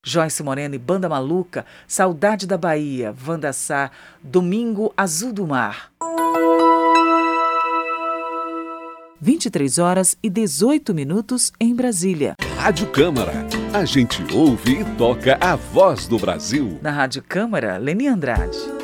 Joyce Moreno e Banda Maluca, Saudade da Bahia, Wanda Sá, Domingo Azul do Mar. 23h18 em Brasília. Rádio Câmara. A gente ouve e toca a voz do Brasil. Na Rádio Câmara, Leni Andrade.